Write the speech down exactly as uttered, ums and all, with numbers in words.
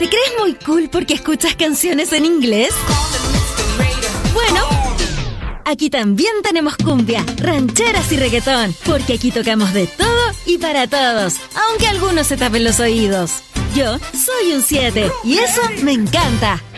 ¿Te crees muy cool porque escuchas canciones en inglés? Bueno, aquí también tenemos cumbia, rancheras y reggaetón, porque aquí tocamos de todo y para todos, aunque algunos se tapen los oídos. Yo soy un siete y eso me encanta.